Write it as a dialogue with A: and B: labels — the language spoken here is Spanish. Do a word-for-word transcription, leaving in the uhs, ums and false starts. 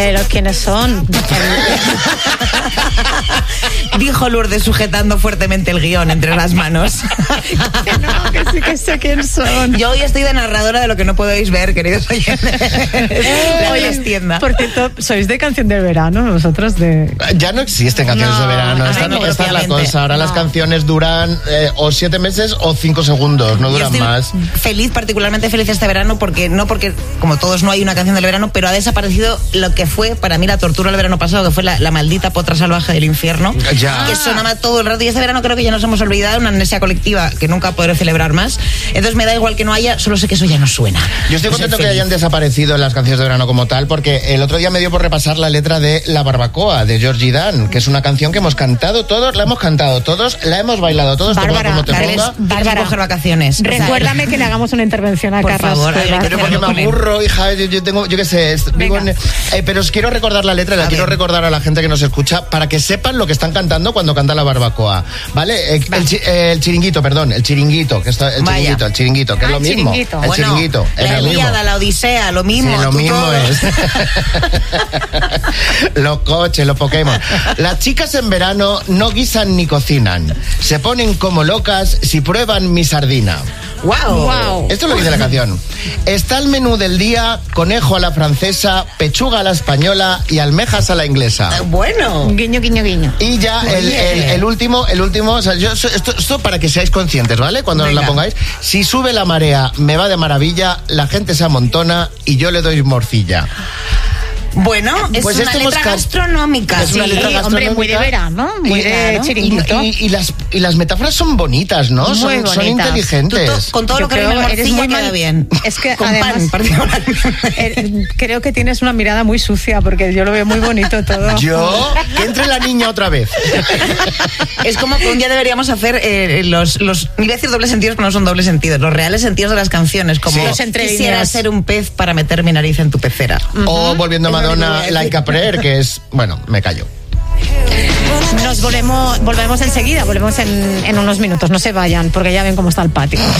A: Pero ¿quiénes son?
B: Dijo Lourdes sujetando fuertemente el guión entre las manos.
A: Que no, que sí que sé quién son.
B: Yo hoy estoy de narradora de lo que no podéis ver, queridos oyentes.
A: Oye,
B: tienda.
A: Por cierto, sois de canción de verano, vosotros de...
C: Ya no existen canciones
B: no,
C: de verano. Esta,
B: no,
C: esta es la cosa. Ahora
B: no.
C: las canciones duran eh, o siete meses o cinco segundos, no duran más.
B: Feliz, particularmente feliz este verano, porque no porque, como todos, no hay una canción del verano, pero ha desaparecido lo que fue para mí la tortura el verano pasado, que fue la, la maldita potra salvaje del infierno.
C: Ya.
B: Que sonaba todo el rato. Y este verano creo que ya nos hemos olvidado, una amnesia colectiva que nunca podré celebrar más. Entonces me da igual que no haya, solo sé que eso ya no suena.
C: Yo estoy
B: Pues
C: contento que
B: feliz.
C: hayan desaparecido las canciones de verano como tal, porque el otro día me dio por repasar la letra de La Barbacoa, de Georgie Dan, que es una canción que hemos cantado todos, la hemos cantado todos, la hemos bailado todos,
A: Bárbara,
C: como te
B: Carles,
C: ponga.
B: Bárbara, coger vacaciones.
A: Recuérdame que le hagamos una intervención a
B: Por
A: Carlos.
B: favor,
A: Cuevas.
B: hay que
C: Pero porque me
B: con él.
C: aburro, hija, yo, yo tengo, yo qué sé, es- vivo en- eh, pero os quiero recordar la letra, y la
B: A
C: quiero
B: ver.
C: recordar a la gente que nos escucha para que sepan lo que están cantando cuando canta La Barbacoa, ¿vale? Eh, el, chi- eh, el chiringuito, perdón, el chiringuito, que está, el
B: Vaya.
C: chiringuito, el chiringuito, que
A: Ah,
C: es lo
A: el
C: mismo.
A: chiringuito.
C: El
B: Bueno,
C: chiringuito, es
B: la
C: lo mismo.
B: Ilíada, la Odisea, lo mismo.
C: Sí, lo
B: tú
C: mismo
B: todo.
C: es. Los coches, los Pokémon. Las chicas en verano no guisan ni cocinan. Se ponen como locas si prueban mi sardina.
B: Wow.
A: Wow.
C: Esto es lo que dice la canción. Está el menú del día: conejo a la francesa, pechuga a la española y almejas a la inglesa.
B: Bueno.
A: Guiño, guiño, guiño.
C: Y ya el,
B: Oye.
C: el- el último, el último, o sea, yo, esto, esto para que seáis conscientes, ¿vale? Cuando
B: Venga.
C: la pongáis. Si sube la marea, me va de maravilla, la gente se amontona y yo le doy morcilla.
B: Bueno, es
C: Pues
B: una
C: esto hemos
B: letra
C: can-
B: gastronómica.
C: Es una
B: sí.
C: letra
A: hombre, muy de
C: gastronómica.
A: verano, muy
C: Y-
A: de
B: claro.
A: chiringuito.
C: Y, y- y las, y las metáforas son bonitas, ¿no?
A: Muy
C: Son, son
A: bonitas.
C: inteligentes.
B: Tú to- con todo
A: Yo
B: lo que
A: creo
B: viene en
A: eres
B: morcilla
A: muy
B: queda
A: mal-
B: bien.
A: Es que
B: con
A: además-
B: pan, particularmente.
A: Eh, creo que tienes una mirada muy sucia porque yo lo veo muy bonito todo.
C: Yo, que entre la niña otra vez.
B: Es como que un día deberíamos hacer eh, los, los, iba a decir dobles sentidos, pero no son dobles sentidos, los reales sentidos de las canciones, como
C: Sí.
A: Los entre
B: quisiera
A: líneas.
B: ser un pez para meter mi nariz en tu pecera.
C: O volviendo a
B: Es lo que
C: Madonna,
B: voy a decir.
C: Like a Prayer, que es, bueno, me callo.
A: Nos volvemos, volvemos enseguida, volvemos en, en unos minutos. No se vayan porque ya ven cómo está el patio.